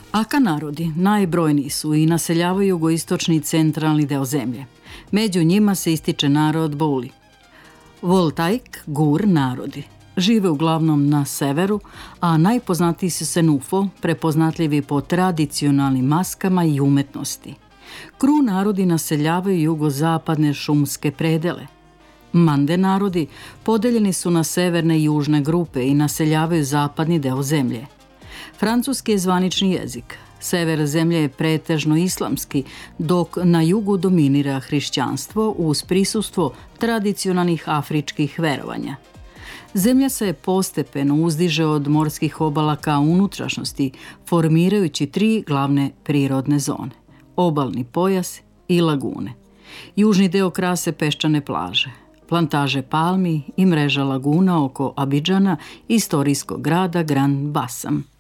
Aka narodi najbrojniji su i naseljavaju jugoistočni i centralni deo zemlje. Među njima se ističe narod Bouli. Voltaik, Gur narodi. Žive uglavnom na severu, a najpoznatiji su Senufo, prepoznatljivi po tradicionalnim maskama i umetnosti. Kru narodi naseljavaju jugozapadne šumske predele. Mande narodi podeljeni su na severne i južne grupe i naseljavaju zapadni deo zemlje. Francuski je zvanični jezik. Sever zemlje je pretežno islamski, dok na jugu dominira hrišćanstvo uz prisustvo tradicionalnih afričkih verovanja. Zemlja se postepeno uzdiže od morskih obala ka unutrašnjosti, formirajući 3 glavne prirodne zone: obalni pojas i lagune. Južni deo krase peščane plaže, plantaže palmi i mreža laguna oko Abidžana, istorijskog grada Grand Bassam.